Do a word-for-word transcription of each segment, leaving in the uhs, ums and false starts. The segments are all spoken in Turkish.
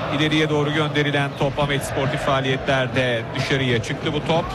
ileriye doğru gönderilen top Ahmet sportif faaliyetlerde dışarıya çıktı bu top.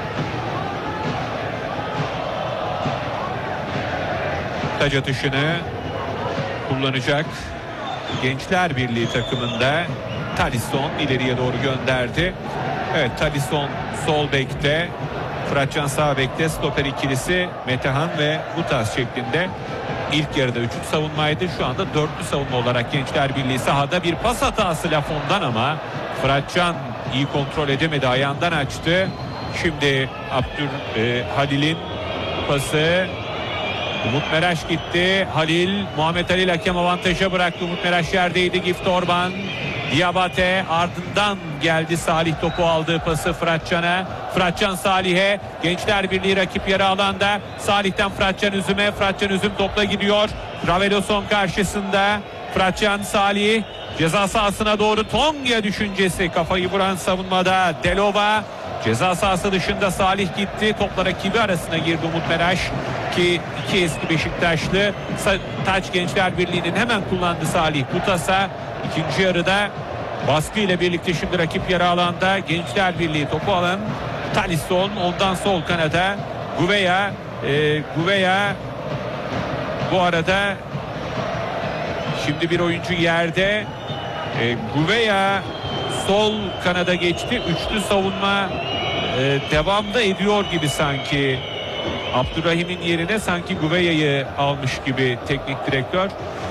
Taç atışını kullanacak Gençler Birliği takımında Talisson ileriye doğru gönderdi. Evet, Talisson sol bekte, Fıratcan sağ bekte, stoper ikilisi Metehan ve Gutas şeklinde. İlk yarıda üçlü savunmaydı. Şu anda dörtlü savunma olarak Gençler Birliği sahada. Bir pas hatası Lafon'dan ama Fıratcan iyi kontrol edemedi. Ayağından açtı. Şimdi Abdül e, Halil'in pası. Umut Meraş gitti. Halil, Muhammed Halil hakem avantaja bıraktı. Umut Meraş yerdeydi. Gift Orban, Diabate, ardından geldi Salih, topu aldığı pası Fıratcan'a. Fıratcan Salih'e. Gençler Birliği rakip yarı alanda. Salih'ten Fıratcan Üzüm'e. Fıratcan Üzüm topla gidiyor. Raveloson karşısında. Fıratcan Salih ceza sahasına doğru, Tonga düşüncesi, kafayı vuran savunmada Delova. Ceza sahası dışında Salih gitti. Topla rakibi arasına girdi Umut Meraş ki iki eski Beşiktaşlı. Taç Gençler Birliği'nin hemen kullandı Salih Gutas'a. İkinci yarıda baskı ile birlikte şimdi rakip yarı alanda. Gençler Birliği topu alan Talisson, ondan sol kanada Gouveia. E, Gouveia bu arada şimdi bir oyuncu yerde. E, Gouveia sol kanada geçti. Üçlü savunma e, devamda ediyor gibi sanki. Abdurrahim'in yerine sanki Gouveia'yı almış gibi teknik direktör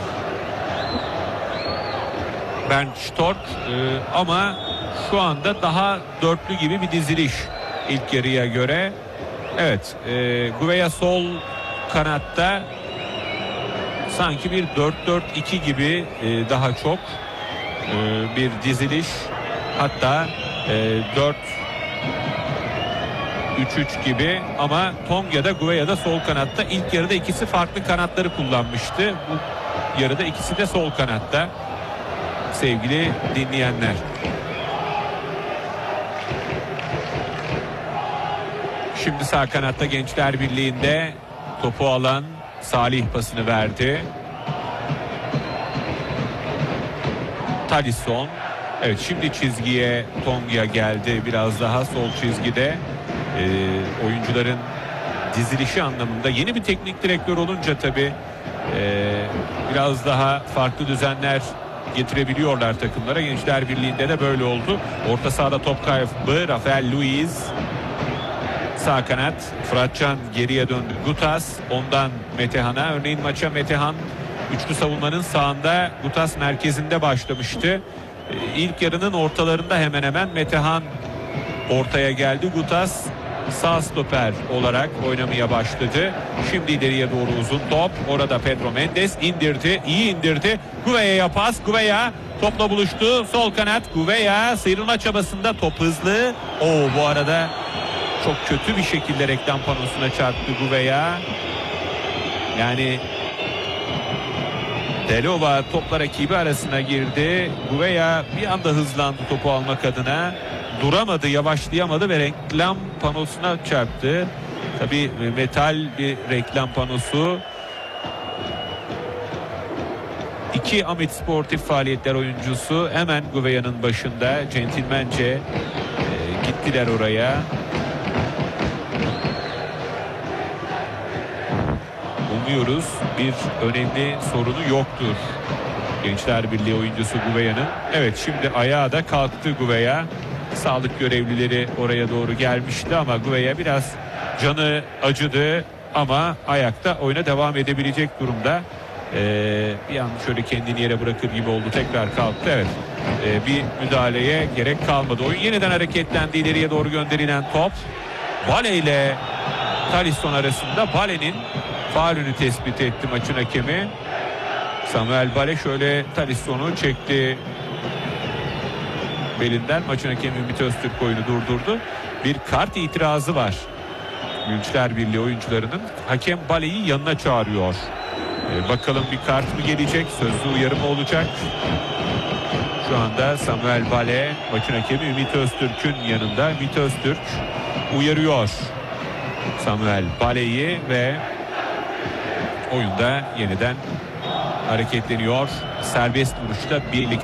Bernd Stork, e, ama şu anda daha dörtlü gibi bir diziliş ilk yarıya göre. Evet, e, Gouveia sol kanatta sanki bir dört dört iki gibi e, daha çok e, bir diziliş, hatta e, dört üç üç gibi, ama Tonga'da Gouveia'da sol kanatta. İlk yarıda ikisi farklı kanatları kullanmıştı. Bu yarıda ikisi de sol kanatta sevgili dinleyenler. Şimdi sağ kanatta Gençler Birliği'nde topu alan Salih pasını verdi. Talisson. Evet, şimdi çizgiye Tonga geldi, biraz daha sol çizgide. Ee, oyuncuların dizilişi anlamında yeni bir teknik direktör olunca tabii e, biraz daha farklı düzenler getirebiliyorlar takımlara. Gençler Birliği'nde de böyle oldu. Orta sahada top kaybı Rafael Luiz. Sağ kanat Fıratcan geriye döndü. Gutas, ondan Metehan'a. Örneğin maça Metehan üçlü savunmanın sağında, Gutas merkezinde başlamıştı. Ee, ilk yarının ortalarında hemen hemen Metehan ortaya geldi. Gutas sağ stoper olarak oynamaya başladı. Şimdi ileriye doğru uzun top. Orada Pedro Mendes indirdi. İyi indirdi. Gouveia'ya pas. Gouveia topla buluştu. Sol kanat Gouveia sıyrılma çabasında, top hızlı. O bu arada çok kötü bir şekilde reklam panosuna çarptı Gouveia. Yani Delova topla rakibi arasına girdi. Gouveia bir anda hızlandı topu almak adına. Duramadı, yavaşlayamadı ve reklam panosuna çarptı. Tabii metal bir reklam panosu. İki Ahmet sportif faaliyetler oyuncusu hemen Gouveia'nın başında centilmence e, gittiler oraya. Umuyoruz bir önemli sorunu yoktur Gençler Birliği oyuncusu Gouveia'nın. Evet, şimdi ayağa da kalktı Gouveia. Sağlık görevlileri oraya doğru gelmişti ama Gouveia biraz canı acıdı ama ayakta oyuna devam edebilecek durumda. Ee, bir an şöyle kendini yere bırakır gibi oldu, tekrar kalktı. Evet, ee, bir müdahaleye gerek kalmadı. Oyun yeniden hareketlendi. İleriye doğru gönderilen top Bale ile Talisson arasında. Bale'nin faulünü tespit etti maçın hakemi. Samuel Bale şöyle Talisson'u çekti belinden. Maçın hakemi Ümit Öztürk oyunu durdurdu. Bir kart itirazı var Gençler Birliği oyuncularının. Hakem Bale'yi yanına çağırıyor. Ee, bakalım bir kart mı gelecek? Sözlü uyarı mı olacak? Şu anda Samuel Bale maçın hakemi Ümit Öztürk'ün yanında. Ümit Öztürk uyarıyor Samuel Bale'yi ve oyunda yeniden hareketleniyor. Serbest vuruşta birlikte